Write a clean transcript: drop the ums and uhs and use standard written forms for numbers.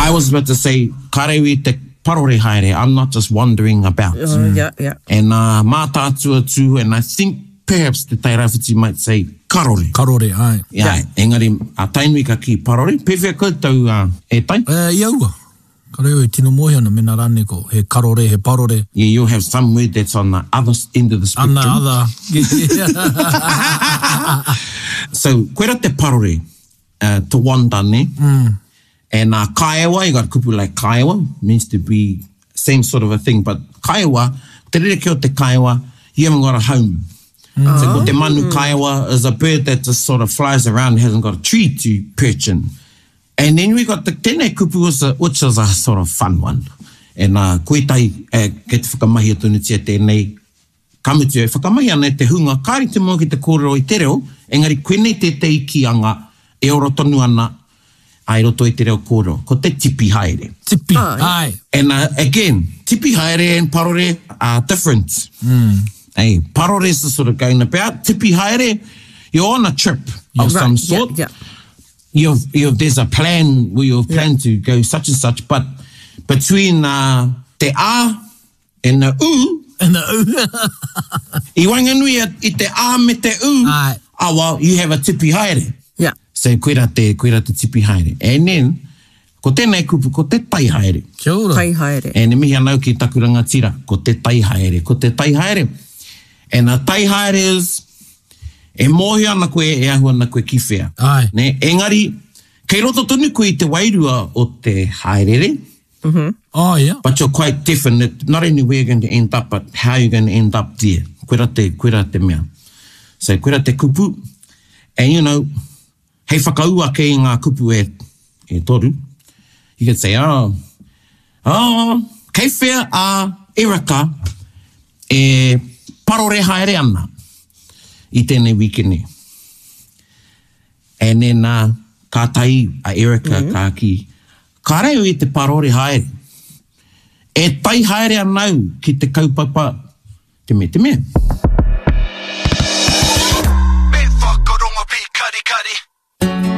I was about to say, kareu I te parore haere. I'm not just wandering about. Yeah. And mā tātua tū, and I think perhaps the Tairāwhiti might say karore. Karore, ai. Yeah. Engari, a tainui ka ki parore. Pewhia koutou e tai? Iaua. Ka reo I tino mohi ana mena rane ko. He karore, he parore. Yeah, you have some word that's on the other end of the spectrum. Ana other. So, koera te parore, to wanda ne? And kaiawa, you got kupu like kaiawa, means to be same sort of a thing, but kaiawa, te rere ki o te kaiawa, you haven't got a home. So ko te manu kaiawa is a bird that just sort of flies around, hasn't got a tree to perch in. And then we got the tēnei kupu, which is a sort of fun one. And koe tai, ke te whakamahi o tunu tia tēnei, kamutu e whakamahi ana te hunga, kāri te mua ki te kōrero I te reo, engari koe nei te ikianga, e oro tonu ana, ai roto I te reo kōrero, ko te tipi haere. Tipi, ai. And again, tipi haere and parore are different. Hey, parore is the sort of going about. Tipi haere, you're on a trip of some sort. Yeah. There's a plan where you've planned to go such and such, but between te a and the u, I wanganui I te a me te u, well, you have a tipi haere. Yeah. So koera te tipi haere. And then, ko tēnei kupu, ko te tai haere. Kia ora. Tai haere. And e mihi anau ki takuranga tira, ko te tai haere, ko te tai haere. And a tai haere is, e mohi ana koe, e ahu ana koe ki whea. Ai. Ne, engari, kei roto tonu koe I te wairua o te haerere. Oh, yeah. But you're quite definite, not only where you're going to end up, but how you're going to end up there. Koera te mea. So, koera te kupu. And, you know, hei whakaua kei ngā kupu e toru. You could say, kei whea a Erika e parore haere ana I tēnei wikene. And then ka tai a Erika ka ki, ka reo I te parore haere. E tai haere anau ki te kaupapa te me.